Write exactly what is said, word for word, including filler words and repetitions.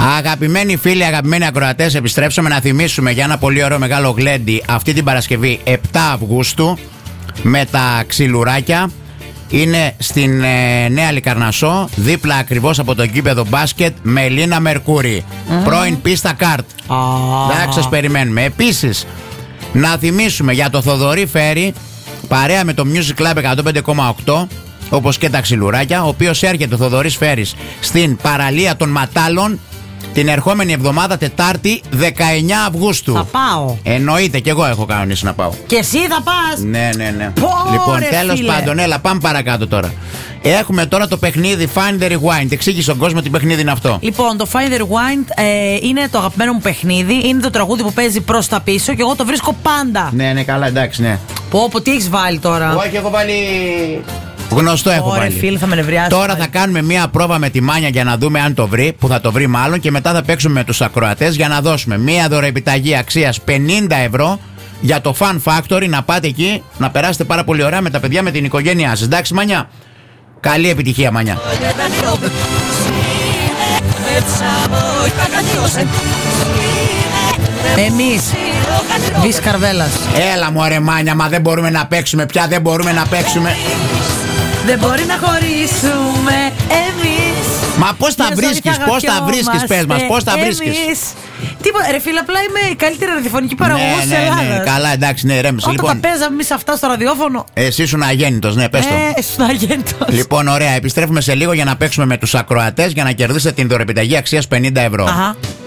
Αγαπημένοι φίλοι, αγαπημένοι ακροατές, επιστρέψαμε να θυμίσουμε για ένα πολύ ωραίο μεγάλο γλέντι αυτή την Παρασκευή επτά Αυγούστου με τα ξυλουράκια. Είναι στην ε, Νέα Λικαρνασσό, δίπλα ακριβώς από το γήπεδο μπάσκετ με Ελίνα Μερκούρη. Mm. Πρώην πίστα καρτ. Oh. Εντάξει, σας περιμένουμε. Επίσης, να θυμίσουμε για το Θοδωρή Φέρι, παρέα με το Music Club εκατόν πέντε κόμμα οκτώ, όπως και τα ξυλουράκια, ο οποίος έρχεται ο Θοδωρής Φέρης στην παραλία των Ματάλων την ερχόμενη εβδομάδα, Τετάρτη δεκαεννιά Αυγούστου. Θα πάω. Εννοείται, και εγώ έχω κανονίσει να πάω. Και εσύ θα πας. Ναι, ναι, ναι. Πω, λοιπόν, τέλος φίλε. πάντων, έλα, πάμε παρακάτω τώρα. Έχουμε τώρα το παιχνίδι Find the Rewind. Εξήγησε στον κόσμο τι παιχνίδι είναι αυτό. Λοιπόν, το Find the Rewind ε, είναι το αγαπημένο μου παιχνίδι. Είναι το τραγούδι που παίζει προς τα πίσω και εγώ το βρίσκω πάντα. Ναι, ναι, καλά, εντάξει, ναι. Πω, πω, τι έχεις βάλει τώρα. Όχι, έχω βάλει. Γνωστό έχω Ωραία, βάλει. φίλε, θα με νευριάσει. Τώρα πάλι. θα κάνουμε μία πρόβα με τη Μάνια για να δούμε αν το βρει, που θα το βρει μάλλον, και μετά θα παίξουμε με τους ακροατές για να δώσουμε μία δωρεοεπιταγή αξίας πενήντα ευρώ για το Fun Factory. Να πάτε εκεί, να περάσετε πάρα πολύ ωραία με τα παιδιά, με την οικογένειά σας. Εντάξει, Μάνια. Καλή επιτυχία, Μάνια. Εμείς Βις Καρβέλας. Έλα μωρέ Μάνια, μα δεν μπορούμε να παίξουμε πια, δεν μπορούμε να παίξουμε. Δεν μπορεί να χωρίσουμε εμείς. Μα πώς τα βρίσκεις, πώς τα βρίσκεις, πες μας, πώς τα βρίσκεις. Τίποτα, ρε φίλε, απλά είμαι η καλύτερη ραδιοφωνική παραγωγός της ναι, ναι, Ελλάδας. ναι, καλά, εντάξει, ναι, ρέμισε. Όταν Λοιπόν, τα παίζαμε εμείς αυτά στο ραδιόφωνο. εσύ ήσουν αγέννητος, ναι, πες το. Ε, ήσουν αγέννητος. Λοιπόν, ωραία, επιστρέφουμε σε λίγο για να παίξουμε με τους ακροατές για να κερδίσετε την δωρεοπιταγή αξίας πενήντα ευρώ. Αχα.